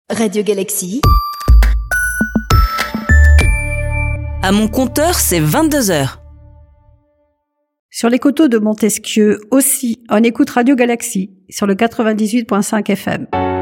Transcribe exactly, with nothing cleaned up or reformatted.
Radio Galaxy. À mon compteur, c'est vingt-deux heures. Sur les coteaux de Montesquieu aussi, on écoute Radio Galaxy sur le quatre-vingt-dix-huit virgule cinq F M.